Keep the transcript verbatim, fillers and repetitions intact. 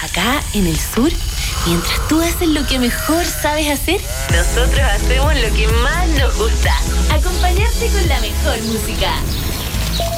acá en el sur, mientras tú haces lo que mejor sabes hacer, nosotros hacemos lo que más nos gusta: acompañarte con la mejor música.